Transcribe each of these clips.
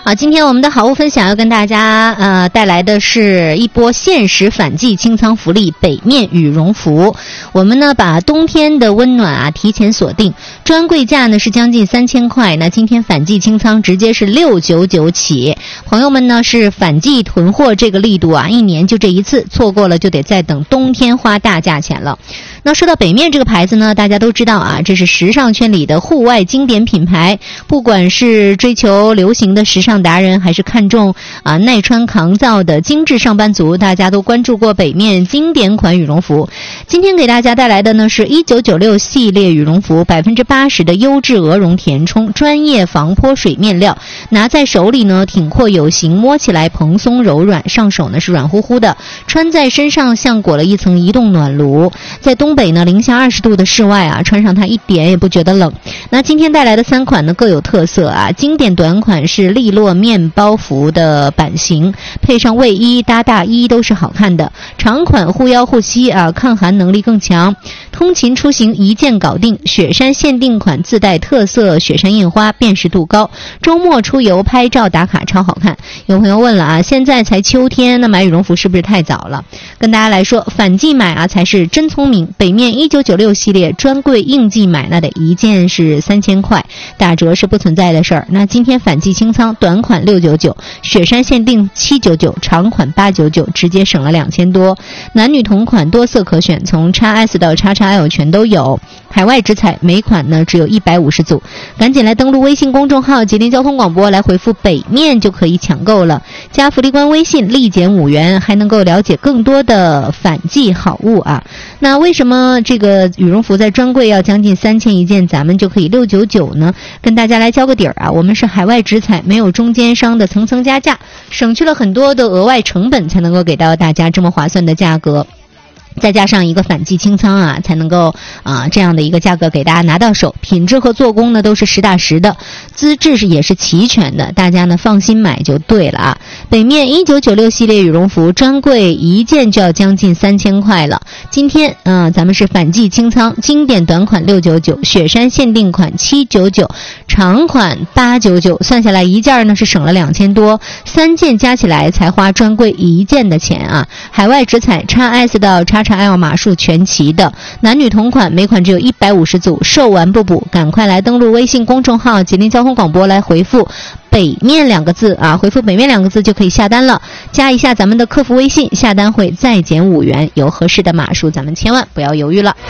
今天我们的好物分享要跟大家带来的是一波限时反季清仓福利，北面羽绒服。我们呢把冬天的温暖提前锁定，专柜价呢是将近3000块，那今天反季清仓直接是699起。朋友们呢是反季囤货这个力度一年就这一次，错过了就得再等冬天花大价钱了。那说到北面这个牌子呢，大家都知道这是时尚圈里的户外经典品牌，不管是追求流行的时尚达人，还是看重耐穿抗造的精致上班族，大家都关注过北面经典款羽绒服。今天给大家带来的呢是1996系列羽绒服，80%的优质鹅绒填充，专业防泼水面料，拿在手里呢挺阔有型，摸起来蓬松柔软，上手呢是软乎乎的，穿在身上像裹了一层移动暖炉。在东北呢零下20度的室外穿上它一点也不觉得冷。那今天带来的3款呢各有特色经典短款是利落面包服的版型，配上卫衣搭大衣都是好看的。长款护腰护膝抗寒能力更强，通勤出行一件搞定。雪山限定款自带特色雪山印花，辨识度高，周末出游拍照打卡超好看。有朋友问了现在才秋天，那买羽绒服是不是太早了？跟大家来说，反季买才是真聪明。北面1996系列专柜应季买，那得一件是3000块，打折是不存在的事儿。那今天反季清仓，短款699，雪山限定799，长款899，直接省了2000多。男女同款多色可选，从 XS 到 XXL 全都有，海外直采，每款呢只有150组。赶紧来登录微信公众号吉林交通广播，来回复北面就可以抢购了，加福利官微信立减5元，还能够了解更多的反季好物那为什么这个羽绒服在专柜要将近3000一件，咱们就可以699呢？跟大家来交个底儿我们是海外直采，没有中间商的层层加价，省去了很多的额外成本，才能够给到大家这么划算的价格。再加上一个反季清仓才能够这样的一个价格给大家拿到手，品质和做工呢都是实打实的，资质也是齐全的，大家呢放心买就对了北面1996系列羽绒服专柜一件就要将近3000块了。今天咱们是反季清仓，经典短款699，雪山限定款799，长款899，算下来一件呢是省了2000多，3件加起来才花专柜一件的钱海外直采 XS 到 XXL 码数全齐的，男女同款，每款只有150组，售完不补。赶快来登录微信公众号吉林交通广播，来回复北面2个字回复北面2个字就可以下单了。加一下咱们的客服微信，下单会再减5元，有合适的码数咱们千万不要犹豫了。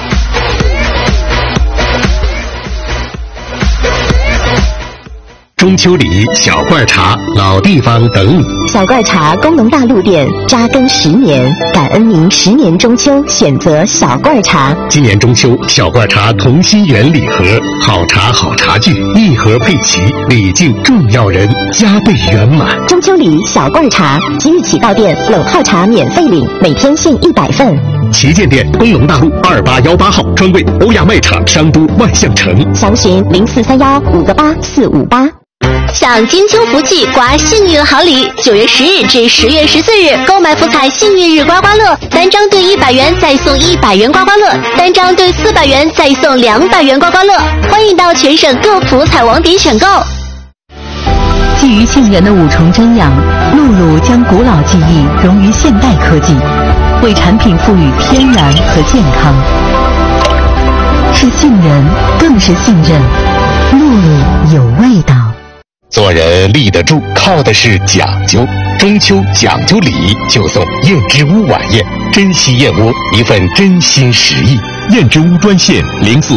中秋礼小罐茶，老地方等你。 小罐茶工农大路店扎根10年，感恩您10年中秋选择小罐茶。 今年中秋，小罐茶同心圆礼盒，好茶好茶具，一盒配齐，礼敬重要人，加倍圆满。 中秋礼小罐茶，即日起到店冷泡茶免费领，每天限100份。 旗舰店工农大路2818号，专柜欧亚卖场商都万象城。 详询0431588458。 享金秋福气，刮幸运好礼！9月10日至10月14日，购买福彩幸运日刮刮乐，单张兑100元再送100元刮刮乐，单张兑400元再送200元刮刮乐。欢迎到全省各福彩网点选购。 基于沁园的5重真养，露露将古老技艺融于现代科技，为产品赋予天然和健康。是信任，更是信任。露露有味道。 做人立得住，靠的是讲究。中秋讲究礼，就送燕之屋晚宴，珍稀燕窝，一份真心实意。 燕之屋专线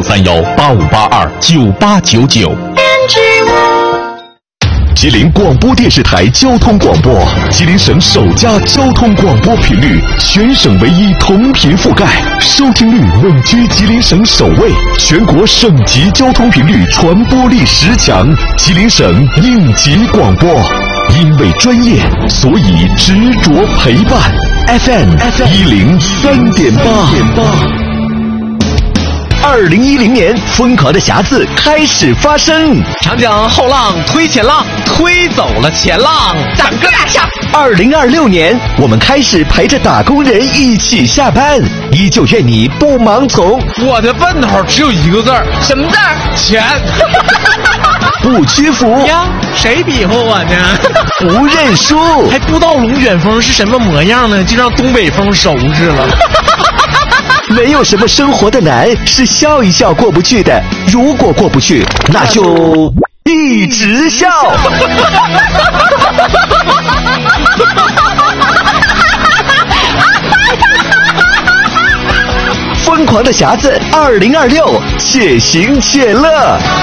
043185829899。燕之屋。吉林广播电视台交通广播，吉林省首家交通广播频率，全省唯一同频覆盖，收听率稳居吉林省首位，全国省级交通频率传播力10强，吉林省应急广播。因为专业，所以执着陪伴。FM 103.8。 2010年，疯狂的匣子开始发生。 长江后浪推前浪，推走了前浪，咱哥俩下。 2026年，我们开始陪着打工人一起下班，依旧愿你不盲从。 我的奔头只有一个字儿，什么字儿？钱。 不屈服呀，谁比划我呢？ 不认输， 还不知道龙卷风是什么模样呢，就让东北风收拾了。 没有什么生活的难是笑一笑过不去的，如果过不去，那就一直笑。疯狂的匣子2026，且行且乐。